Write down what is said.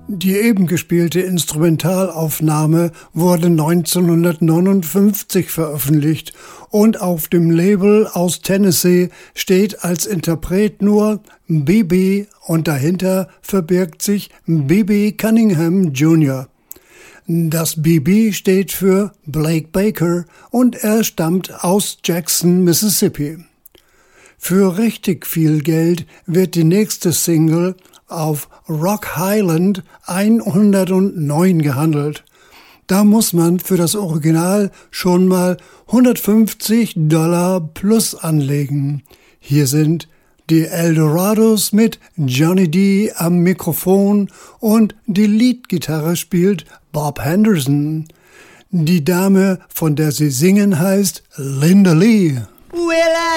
Die eben gespielte Instrumentalaufnahme wurde 1959 veröffentlicht und auf dem Label aus Tennessee steht als Interpret nur B.B. und dahinter verbirgt sich B.B. Cunningham Jr. Das B.B. steht für Blake Baker und er stammt aus Jackson, Mississippi. Für richtig viel Geld wird die nächste Single auf Rock Highland 109 gehandelt. Da muss man für das Original schon mal $150 plus anlegen. Hier sind die Eldorados mit Johnny D am Mikrofon und die Leadgitarre spielt Bob Henderson. Die Dame, von der sie singen, heißt Linda Lee. Well,